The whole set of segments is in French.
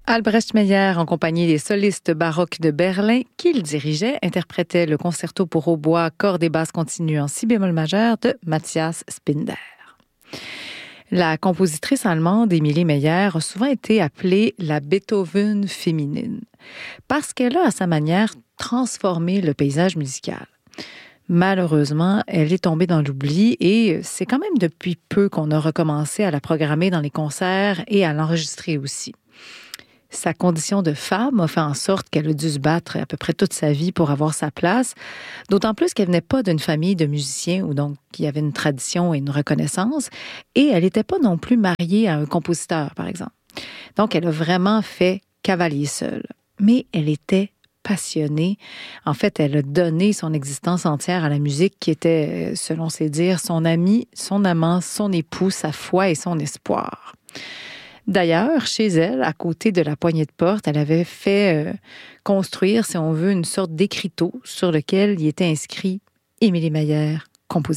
Albrecht Meyer, en compagnie des solistes baroques de Berlin qu'il dirigeait, interprétait le concerto pour hautbois, cordes et basses continues en si bémol majeur de Matthias Spinder. La compositrice allemande Emilie Meyer a souvent été appelée la Beethoven féminine parce qu'elle a, à sa manière, transformé le paysage musical. Malheureusement, elle est tombée dans l'oubli et c'est quand même depuis peu qu'on a recommencé à la programmer dans les concerts et à l'enregistrer aussi. Sa condition de femme a fait en sorte qu'elle a dû se battre à peu près toute sa vie pour avoir sa place, d'autant plus qu'elle venait pas d'une famille de musiciens où donc il y avait une tradition et une reconnaissance, et elle n'était pas non plus mariée à un compositeur, par exemple. Donc, elle a vraiment fait cavalier seul. Mais elle était passionnée. En fait, elle a donné son existence entière à la musique qui était, selon ses dires, son ami, son amant, son époux, sa foi et son espoir. D'ailleurs, chez elle, à côté de la poignée de porte, elle avait fait construire, si on veut, une sorte d'écriteau sur lequel il était inscrit « Emilie Meyer, compositrice ».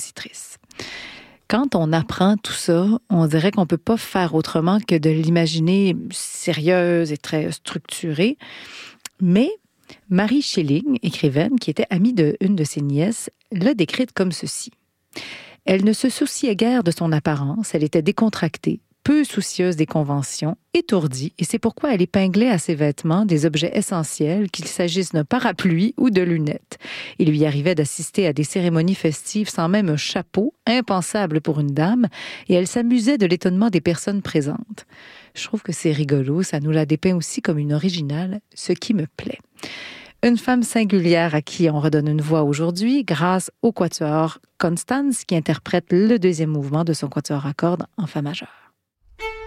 Quand on apprend tout ça, on dirait qu'on ne peut pas faire autrement que de l'imaginer sérieuse et très structurée. Mais Marie Schilling, écrivaine, qui était amie d'une de ses nièces, l'a décrite comme ceci. Elle ne se souciait guère de son apparence, elle était décontractée, peu soucieuse des conventions, étourdie, et c'est pourquoi elle épinglait à ses vêtements des objets essentiels, qu'il s'agisse d'un parapluie ou de lunettes. Il lui arrivait d'assister à des cérémonies festives sans même un chapeau, impensable pour une dame, et elle s'amusait de l'étonnement des personnes présentes. Je trouve que c'est rigolo, ça nous la dépeint aussi comme une originale, ce qui me plaît. Une femme singulière à qui on redonne une voix aujourd'hui grâce au quatuor Constance qui interprète le deuxième mouvement de son quatuor à cordes en fa majeur.